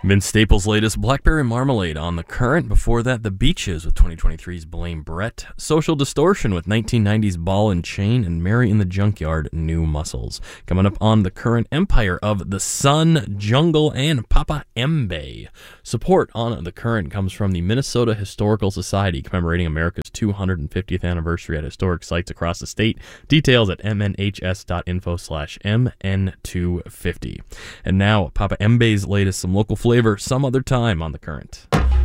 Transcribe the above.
Vince Staples' latest Blackberry Marmalade on The Current. Before that, The Beaches with 2023's Blame Brett. Social Distortion with 1990's Ball and Chain. And Mary in the Junkyard, New Muscles. Coming up on The Current, Empire of the Sun, Jungle, and Papa Mbe. Support on The Current comes from the Minnesota Historical Society, commemorating America's 250th anniversary at historic sites across the state. Details at mnhs.info/mn250. And now, Papa Mbe's latest, Some Local Flavor, Some Other Time on The Current.